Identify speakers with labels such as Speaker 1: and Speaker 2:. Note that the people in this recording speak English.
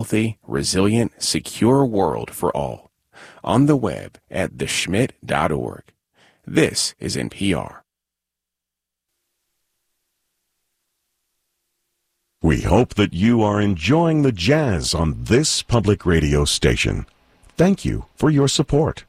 Speaker 1: healthy, resilient, secure world for all. On the web at theschmidt.org. This is NPR.
Speaker 2: We hope that you are enjoying the jazz on this public radio station. Thank you for your support.